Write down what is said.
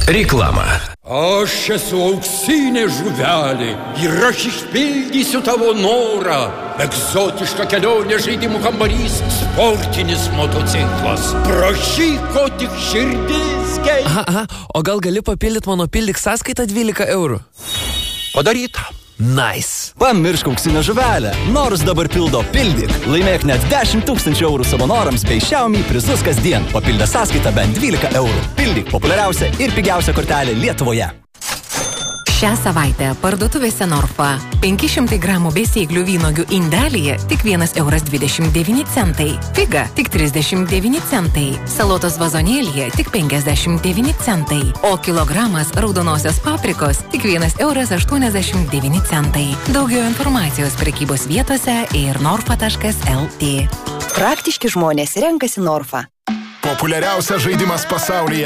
Reklama. Aš esu auksinė žuvelė ir aš išpildysiu tavo norą. Egzotiška kelionė, žaidimų kambarys, sportinis motociklas. Prašyk, ko tik širdis geidžia. Aha, o gal gali papildyti mano Pildyk sąskaitą 12 eurų? Padaryta. Nice. Pamiršk auksinę žuvelę. Nors dabar pildo Pildyk. Laimėk net 10 000 eurų savanorams bei Xiaomi prizus kasdien. Papildę sąskaitą bent 12 eurų. Pildyk populiariausia ir pigiausia kortelė Lietuvoje. Šią savaitę parduotuvėse Norfa 500 gramų besėglių vynuogių indelyje tik 1,29 eurai. Figa tik 39 centai. Salotos vazonėlyje tik 59 centai. O kilogramas raudonosios paprikos tik 1,89 eurai. Daugiau informacijos prekybos vietose ir norfa.lt. Praktiški žmonės renkasi Norfa. Populiariausias žaidimas pasaulyje.